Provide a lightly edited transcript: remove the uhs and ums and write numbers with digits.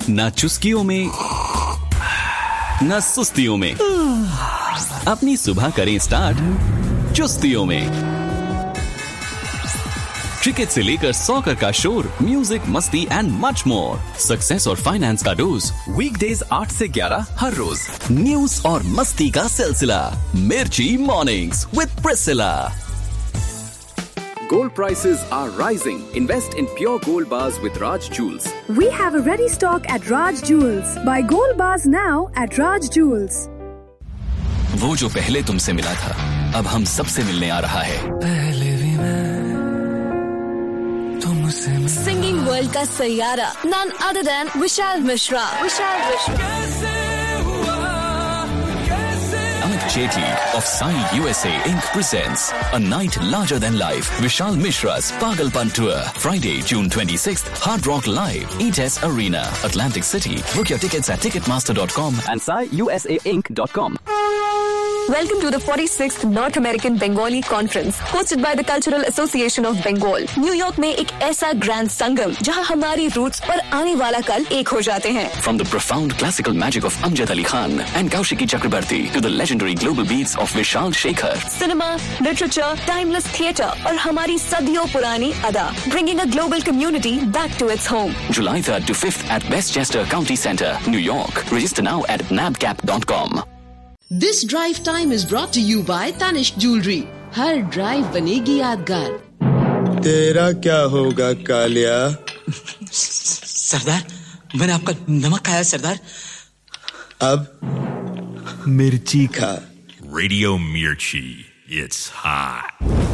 ना चुस्कियों में, ना सुस्तियों में। अपनी सुबह करें स्टार्ट चुस्तियों में। क्रिकेट से लेकर सॉकर का शोर, म्यूजिक, मस्ती एंड मच मोर। सक्सेस और फाइनेंस का डोज, वीकडेज 8 से 11 हर रोज। न्यूज और मस्ती का सिलसिला, मिर्ची mornings with Priscilla. Gold prices are rising. Invest in pure gold bars with Raj Jewels. We have a ready stock at Raj Jewels. Buy gold bars now at Raj Jewels. वो जो पहले तुमसे मिला था, अब हम सबसे मिलने आ रहा है। पहले भी मैं तुमसे मिला। Singing world का Saiyaara, none other than Vishal Mishra. Amit Jethli of Sai USA Inc. presents a night larger than life. Vishal Mishra's Pagalpan Tour. Friday, June 26th, Hard Rock Live, ETS Arena, Atlantic City. Book your tickets at ticketmaster.com and SaiUSAInc.com. Welcome to the 46th North American Bengali Conference, hosted by the Cultural Association of Bengal. New York में एक ऐसा grand संगम जहां हमारी roots और आने वाला कल एक हो जाते हैं। From the profound classical magic of Amjad Ali Khan and Kaushiki Chakrabarti to the legendary global beats of Vishal Shekhar. Cinema, literature, timeless theatre और हमारी सदियों पुरानी अदा, bringing a global community back to its home. July 3rd to 5th at Westchester County Center, New York. Register now at nabcap.com. This drive time is brought to you by Tanishq Jewelry. Her drive बनेगी यादगार। तेरा क्या होगा कालिया? सरदार, मैंने आपका नमक खाया सरदार। अब मिर्ची खा। Radio Mirchi, it's hot.